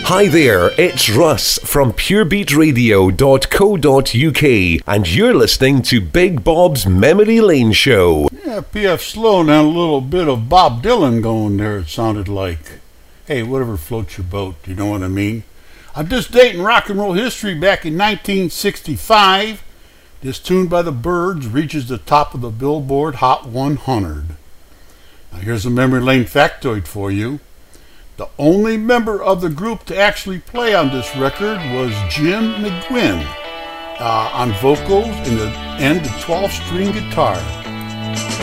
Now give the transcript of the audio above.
Hi there, it's Russ from purebeatradio.co.uk and you're listening to Big Bob's Memory Lane Show. Yeah, P.F. Sloan had a little bit of Bob Dylan going there, it sounded like. Hey, whatever floats your boat, you know what I mean? On this date in rock and roll history, back in 1965, this tune by the Byrds reaches the top of the Billboard Hot 100. Now here's a memory lane factoid for you. The only member of the group to actually play on this record was Jim McGuinn on vocals and the 12-string guitar.